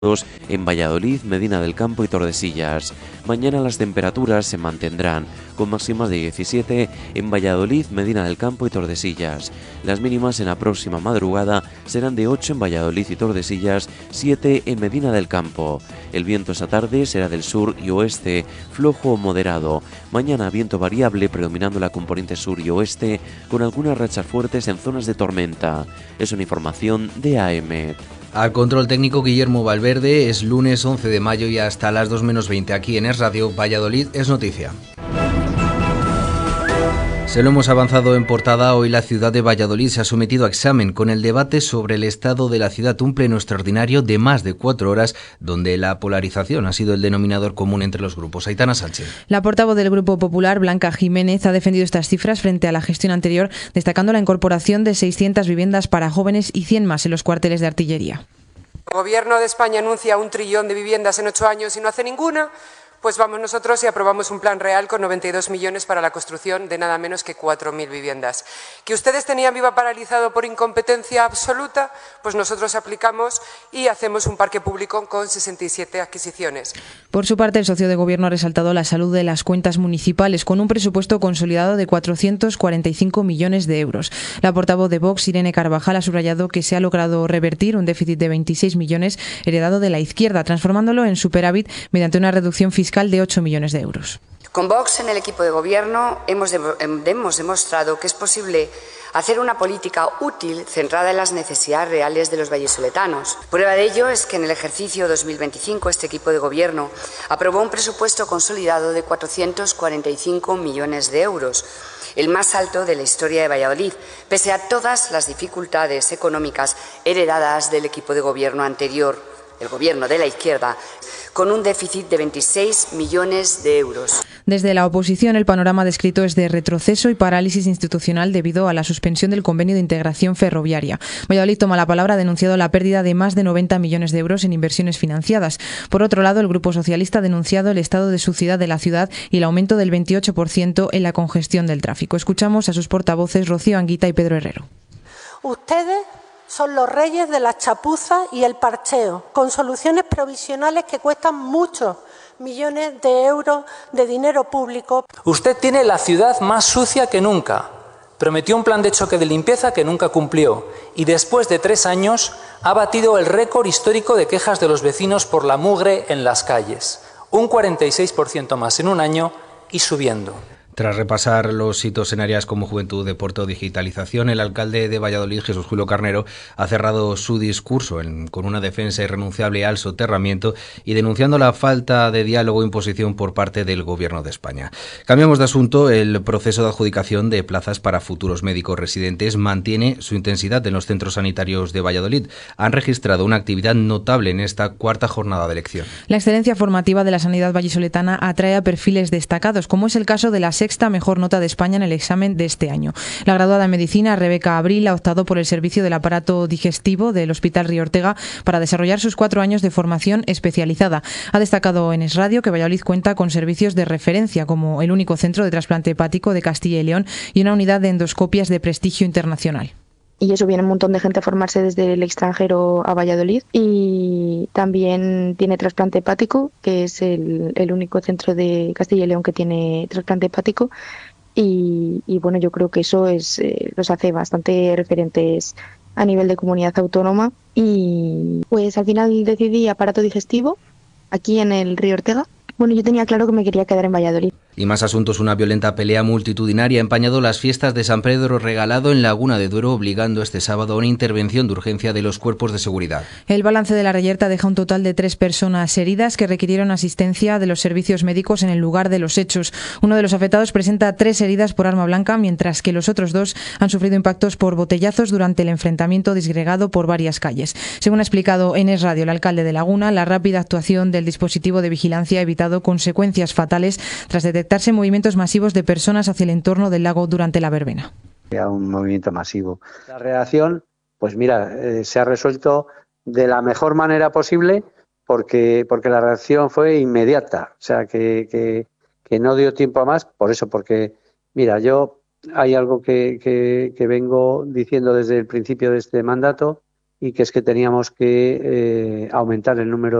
en Valladolid, Medina del Campo y Tordesillas. Mañana las temperaturas se mantendrán, con máximas de 17 en Valladolid, Medina del Campo y Tordesillas. Las mínimas en la próxima madrugada serán de 8 en Valladolid y Tordesillas, 7 en Medina del Campo. El viento esta tarde será del sur y oeste, flojo o moderado. Mañana viento variable predominando la componente sur y oeste, con algunas rachas fuertes en zonas de tormenta. Es una información de AM. Al control técnico Guillermo Valverde. Es lunes 11 de mayo y hasta las 2 menos 20 aquí en Es Radio, Valladolid es noticia. Se lo hemos avanzado en portada. Hoy la ciudad de Valladolid se ha sometido a examen con el debate sobre el estado de la ciudad, un pleno extraordinario de más de 4 horas, donde la polarización ha sido el denominador común entre los grupos. Aitana Sánchez. La portavoz del Grupo Popular, Blanca Jiménez, ha defendido estas cifras frente a la gestión anterior, destacando la incorporación de 600 viviendas para jóvenes y 100 más en los cuarteles de artillería. El Gobierno de España anuncia 1 trillón de viviendas en 8 años y no hace ninguna. Pues vamos nosotros y aprobamos un plan real con 92 millones para la construcción de nada menos que 4.000 viviendas. ¿Que ustedes tenían Viva paralizado por incompetencia absoluta? Pues nosotros aplicamos y hacemos un parque público con 67 adquisiciones. Por su parte, el socio de Gobierno ha resaltado la salud de las cuentas municipales, con un presupuesto consolidado de 445 millones de euros. La portavoz de Vox, Irene Carvajal, ha subrayado que se ha logrado revertir un déficit de 26 millones heredado de la izquierda, transformándolo en superávit mediante una reducción fiscal de 8 millones de euros. Con Vox en el equipo de gobierno hemos demostrado que es posible hacer una política útil centrada en las necesidades reales de los vallisoletanos. Prueba de ello es que en el ejercicio 2025 este equipo de gobierno aprobó un presupuesto consolidado de 445 millones de euros, el más alto de la historia de Valladolid, pese a todas las dificultades económicas heredadas del equipo de gobierno anterior, el gobierno de la izquierda, con un déficit de 26 millones de euros. Desde la oposición, el panorama descrito es de retroceso y parálisis institucional debido a la suspensión del convenio de integración ferroviaria. Valladolid toma la palabra, ha denunciado la pérdida de más de 90 millones de euros en inversiones financiadas. Por otro lado, el Grupo Socialista ha denunciado el estado de suciedad de la ciudad y el aumento del 28% en la congestión del tráfico. Escuchamos a sus portavoces Rocío Anguita y Pedro Herrero. Ustedes son los reyes de la chapuza y el parcheo, con soluciones provisionales que cuestan muchos millones de euros de dinero público. Usted tiene la ciudad más sucia que nunca. Prometió un plan de choque de limpieza que nunca cumplió y después de 3 años ha batido el récord histórico de quejas de los vecinos por la mugre en las calles. Un 46% más en un año y subiendo. Tras repasar los hitos en áreas como juventud, deporte o digitalización, el alcalde de Valladolid, Jesús Julio Carnero, ha cerrado su discurso con una defensa irrenunciable al soterramiento y denunciando la falta de diálogo e imposición por parte del Gobierno de España. Cambiamos de asunto. El proceso de adjudicación de plazas para futuros médicos residentes mantiene su intensidad en los centros sanitarios de Valladolid. Han registrado una actividad notable en esta cuarta jornada de elección. La excelencia formativa de la sanidad vallisoletana atrae a perfiles destacados, como es el caso de la sexta mejor nota de España en el examen de este año. La graduada en Medicina, Rebeca Abril, ha optado por el servicio del aparato digestivo del Hospital Río Ortega para desarrollar sus 4 años de formación especializada. Ha destacado en Es Radio que Valladolid cuenta con servicios de referencia, como el único centro de trasplante hepático de Castilla y León y una unidad de endoscopias de prestigio internacional. Y eso viene un montón de gente a formarse desde el extranjero a Valladolid. Y también tiene trasplante hepático, que es el único centro de Castilla y León que tiene trasplante hepático. Y bueno, yo creo que eso los hace bastante referentes a nivel de comunidad autónoma. Y pues al final decidí aparato digestivo aquí en el Río Ortega. Bueno, yo tenía claro que me quería quedar en Valladolid. Y más asuntos. Una violenta pelea multitudinaria ha empañado las fiestas de San Pedro Regalado en Laguna de Duero, obligando este sábado a una intervención de urgencia de los cuerpos de seguridad. El balance de la reyerta deja un total de 3 personas heridas que requirieron asistencia de los servicios médicos en el lugar de los hechos. Uno de los afectados presenta 3 heridas por arma blanca, mientras que los otros 2 han sufrido impactos por botellazos durante el enfrentamiento disgregado por varias calles. Según ha explicado en Es Radio el alcalde de Laguna, la rápida actuación del dispositivo de vigilancia ha evitado consecuencias fatales tras detectarse movimientos masivos de personas hacia el entorno del lago durante la verbena. Era un movimiento masivo. La reacción, pues mira, se ha resuelto de la mejor manera posible porque la reacción fue inmediata. O sea, que no dio tiempo a más. Por eso, porque, mira, hay algo que vengo diciendo desde el principio de este mandato, y que es que teníamos que aumentar el número